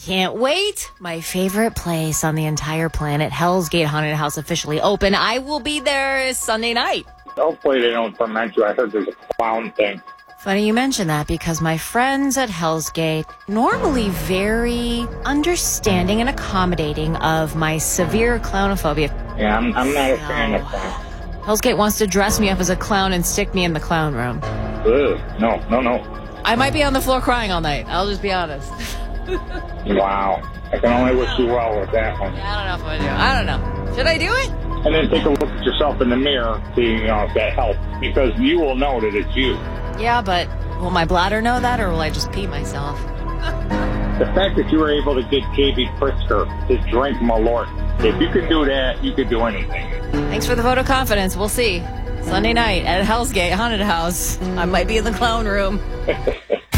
can't wait. My favorite place on the entire planet, Hell's Gate Haunted House, officially open. I will be there Sunday night. Hopefully they don't torment you. I heard there's a clown thing. Funny you mention that because my friends at Hell's Gate, normally very understanding and accommodating of my severe clownophobia. Yeah, I'm not a fan of that. Hell's Gate wants to dress me up as a clown and stick me in the clown room. Ugh, no. I might be on the floor crying all night. I'll just be honest. Wow. I can only wish you well with that one. I don't know if I do. I don't know. Should I do it? And then take a look at yourself in the mirror, see if that helps. Because you will know that it's you. Yeah, but will my bladder know that, or will I just pee myself? The fact that you were able to get KB Pritzker to drink Malort, if you can do that, you can do anything. Thanks for the vote of confidence. We'll see. Sunday night at Hell's Gate Haunted House. I might be in the clown room.